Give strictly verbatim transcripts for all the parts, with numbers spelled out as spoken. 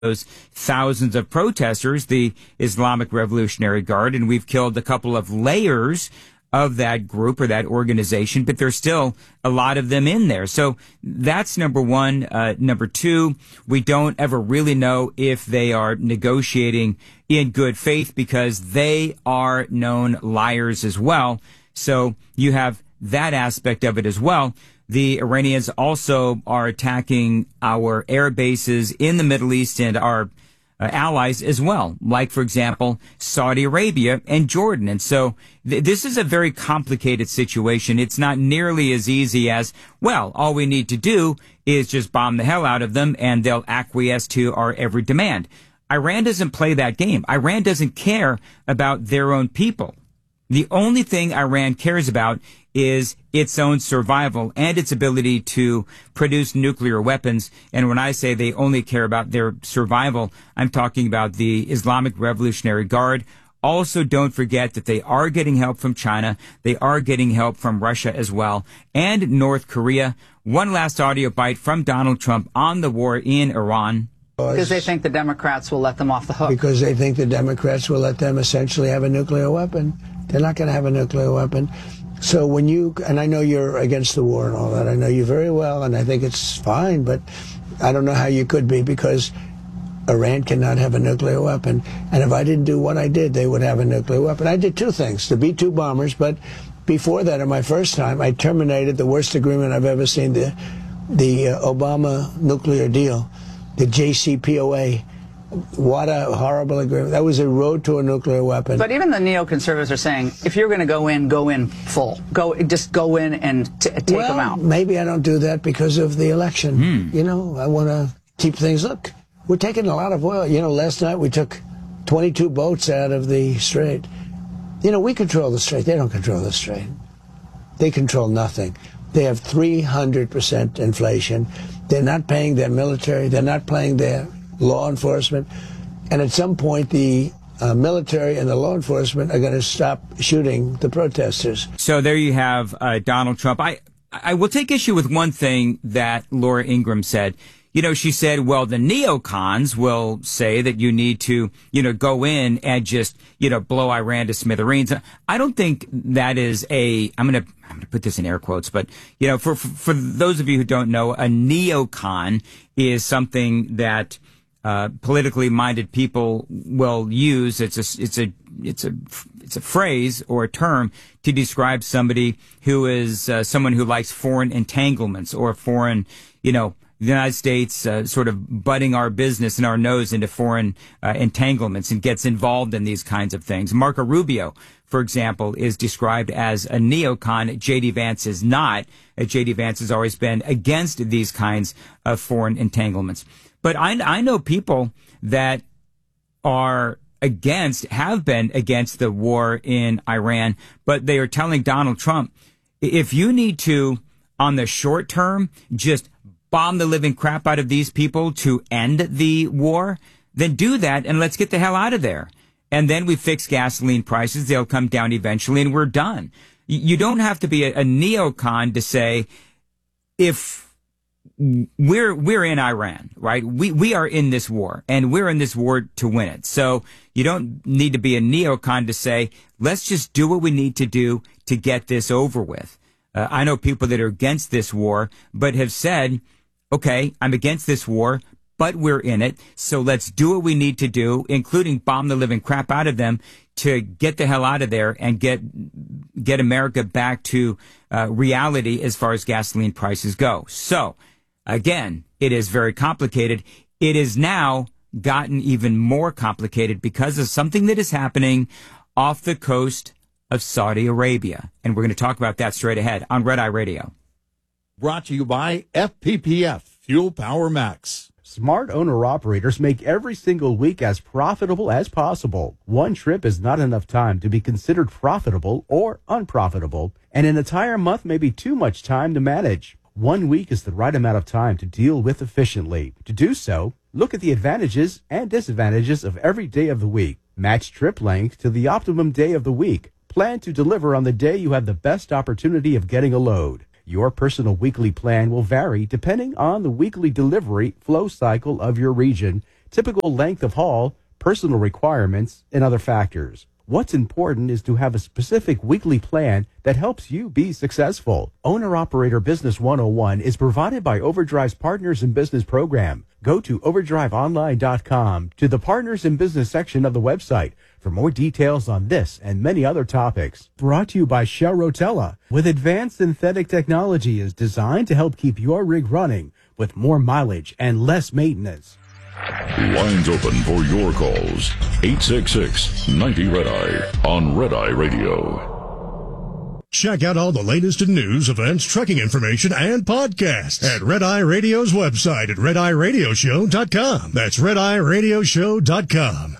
those thousands of protesters, the Islamic Revolutionary Guard, and we've killed a couple of layers of that group or that organization, but there's still a lot of them in there. So that's number one. Uh, number two, we don't ever really know if they are negotiating in good faith because they are known liars as well. So you have that aspect of it as well. The Iranians also are attacking our air bases in the Middle East and our uh, allies as well, like, for example, Saudi Arabia and Jordan. And so th- this is a very complicated situation. It's not nearly as easy as, well, all we need to do is just bomb the hell out of them and they'll acquiesce to our every demand. Iran doesn't play that game. Iran doesn't care about their own people. The only thing Iran cares about is its own survival and its ability to produce nuclear weapons. And when I say they only care about their survival, I'm talking about the Islamic Revolutionary Guard. Also, don't forget that they are getting help from China. They are getting help from Russia as well, and North Korea. One last audio bite from Donald Trump on the war in Iran. Because they think the Democrats will let them off the hook. Because they think the Democrats will let them essentially have a nuclear weapon. They're not going to have a nuclear weapon. So when you, and I know you're against the war and all that, I know you very well, and I think it's fine, but I don't know how you could be, because Iran cannot have a nuclear weapon. And if I didn't do what I did, they would have a nuclear weapon. I did two things, the B two bombers, but before that, in my first time, I terminated the worst agreement I've ever seen, the, the uh, Obama nuclear deal, the J C P O A. What a horrible agreement. That was a road to a nuclear weapon. But even the neoconservatives are saying, if you're going to go in, go in full. Go, just go in and t take well, them out. Maybe I don't do that because of the election. Mm. You know, I want to keep things. Look, we're taking a lot of oil. You know, last night we took twenty-two boats out of the Strait. You know, we control the Strait. They don't control the Strait. They control nothing. They have three hundred percent inflation. They're not paying their military. They're not paying their law enforcement, and at some point the uh, military and the law enforcement are going to stop shooting the protesters. So there you have uh, Donald Trump. I I will take issue with one thing that Laura Ingraham said. You know, she said, well, the neocons will say that you need to, you know, go in and just, you know, blow Iran to smithereens. I don't think that is a, I'm going to, I'm going to put this in air quotes, but, you know, for, for, for those of you who don't know, a neocon is something that Uh, politically minded people will use. It's a, it's a, it's a, it's a phrase or a term to describe somebody who is uh, someone who likes foreign entanglements or foreign, you know, the United States uh, sort of butting our business and our nose into foreign uh, entanglements and gets involved in these kinds of things. Marco Rubio, for example, is described as a neocon. J D Vance is not. Uh, J D Vance has always been against these kinds of foreign entanglements. But I, I know people that are against, have been against the war in Iran, but they are telling Donald Trump, if you need to, on the short term, just bomb the living crap out of these people to end the war, then do that and let's get the hell out of there. And then we fix gasoline prices. They'll come down eventually and we're done. You don't have to be a, a neocon to say, if We're we're in Iran, right? We we are in this war, and we're in this war to win it. So you don't need to be a neocon to say, let's just do what we need to do to get this over with. Uh, I know people that are against this war, but have said, okay, I'm against this war, but we're in it, so let's do what we need to do, including bomb the living crap out of them to get the hell out of there and get get America back to uh, reality as far as gasoline prices go. So, again, it is very complicated. It is now gotten even more complicated because of something that is happening off the coast of Saudi Arabia. And we're going to talk about that straight ahead on Red Eye Radio. Brought to you by F P P F, Fuel Power Max. Smart owner-operators make every single week as profitable as possible. One trip is not enough time to be considered profitable or unprofitable, and an entire month may be too much time to manage. One week is the right amount of time to deal with efficiently. To do so, look at the advantages and disadvantages of every day of the week. Match trip length to the optimum day of the week. Plan to deliver on the day you have the best opportunity of getting a load. Your personal weekly plan will vary depending on the weekly delivery flow cycle of your region, typical length of haul, personal requirements, and other factors. What's important is to have a specific weekly plan that helps you be successful. Owner-Operator Business one oh one is provided by Overdrive's Partners in Business program. Go to overdrive online dot com to the Partners in Business section of the website for more details on this and many other topics. Brought to you by Shell Rotella, with advanced synthetic technology is designed to help keep your rig running with more mileage and less maintenance. Lines open for your calls. eight six six, nine zero, Red Eye on Red Eye Radio. Check out all the latest in news, events, trucking information, and podcasts at Red Eye Radio's website at red eye radio show dot com. That's red eye radio show dot com.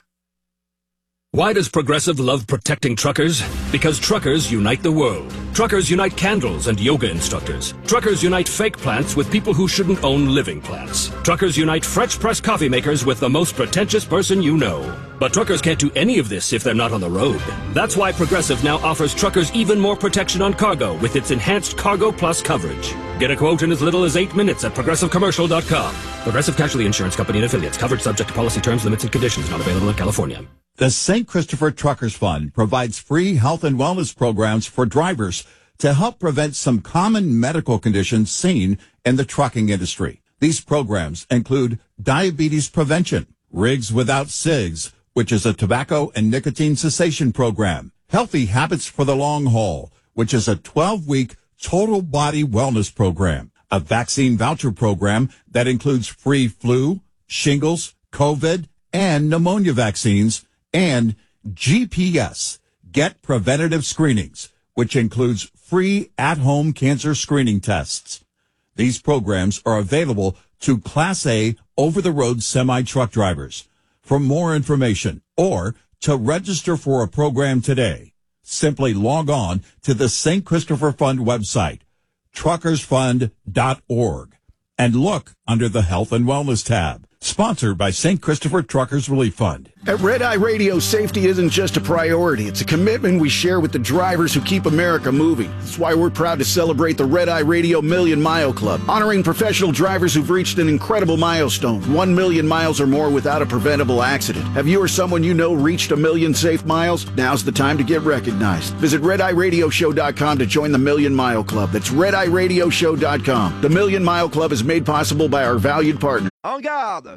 Why does Progressive love protecting truckers? Because truckers unite the world. Truckers unite candles and yoga instructors. Truckers unite fake plants with people who shouldn't own living plants. Truckers unite French press coffee makers with the most pretentious person you know. But truckers can't do any of this if they're not on the road. That's why Progressive now offers truckers even more protection on cargo with its enhanced Cargo Plus coverage. Get a quote in as little as eight minutes at progressive commercial dot com. Progressive Casualty Insurance Company and Affiliates. Covered subject to policy terms, limits, and conditions. Not available in California. The Saint Christopher Truckers Fund provides free health and wellness programs for drivers to help prevent some common medical conditions seen in the trucking industry. These programs include diabetes prevention, Rigs Without Cigs, which is a tobacco and nicotine cessation program, Healthy Habits for the Long Haul, which is a twelve-week total body wellness program, a vaccine voucher program that includes free flu, shingles, COVID, and pneumonia vaccines, and G P S, Get Preventative Screenings, which includes free at-home cancer screening tests. These programs are available to Class A over-the-road semi-truck drivers. For more information or to register for a program today, simply log on to the Saint Christopher Fund website, truckers fund dot org, and look under the Health and Wellness tab. Sponsored by Saint Christopher Truckers Relief Fund. At Red Eye Radio, safety isn't just a priority. It's a commitment we share with the drivers who keep America moving. That's why we're proud to celebrate the Red Eye Radio Million Mile Club, honoring professional drivers who've reached an incredible milestone, one million miles or more without a preventable accident. Have you or someone you know reached a million safe miles? Now's the time to get recognized. Visit red eye radio show dot com to join the Million Mile Club. That's red eye radio show dot com. The Million Mile Club is made possible by our valued partner. En garde!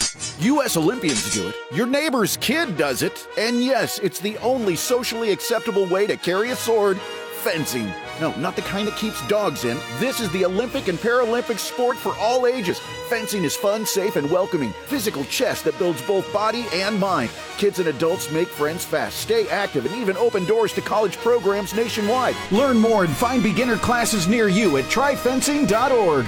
U S Olympians do it, your neighbor's kid does it, and yes, it's the only socially acceptable way to carry a sword, fencing. No, not the kind that keeps dogs in. This is the Olympic and Paralympic sport for all ages. Fencing is fun, safe, and welcoming. Physical chess that builds both body and mind. Kids and adults make friends fast, stay active, and even open doors to college programs nationwide. Learn more and find beginner classes near you at try fencing dot org.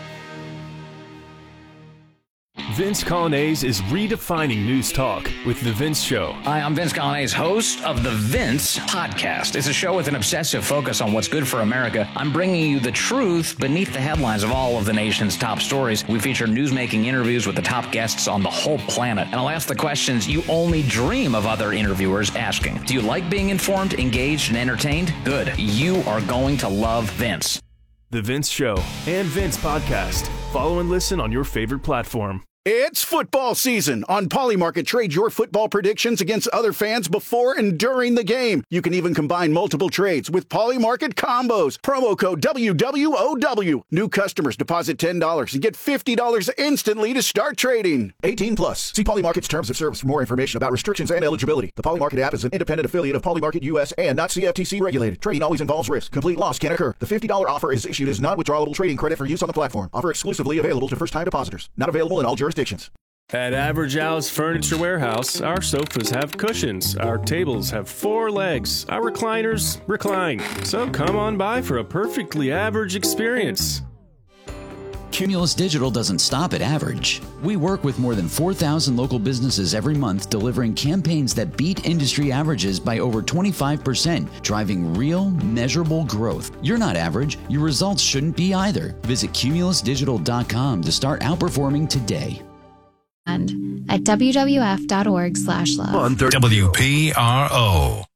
Vince Colonnese is redefining news talk with The Vince Show. Hi, I'm Vince Colonnese, host of The Vince Podcast. It's a show with an obsessive focus on what's good for America. I'm bringing you the truth beneath the headlines of all of the nation's top stories. We feature newsmaking interviews with the top guests on the whole planet. And I'll ask the questions you only dream of other interviewers asking. Do you like being informed, engaged, and entertained? Good. You are going to love Vince. The Vince Show and Vince Podcast. Follow and listen on your favorite platform. It's football season. On Polymarket, trade your football predictions against other fans before and during the game. You can even combine multiple trades with Polymarket combos. Promo code W W O W. New customers deposit ten dollars and get fifty dollars instantly to start trading. eighteen plus. See Polymarket's terms of service for more information about restrictions and eligibility. The Polymarket app is an independent affiliate of Polymarket U S and not C F T C regulated. Trading always involves risk. Complete loss can occur. The fifty dollars offer is issued as non-withdrawable trading credit for use on the platform. Offer exclusively available to first-time depositors. Not available in all jurisdictions. At Average Al's Furniture Warehouse, our sofas have cushions, our tables have four legs, our recliners recline. So come on by for a perfectly average experience. Cumulus Digital doesn't stop at average. We work with more than four thousand local businesses every month, delivering campaigns that beat industry averages by over twenty-five percent, driving real, measurable growth. You're not average. Your results shouldn't be either. Visit cumulus digital dot com to start outperforming today. And at W W F dot org slash love. W P R O.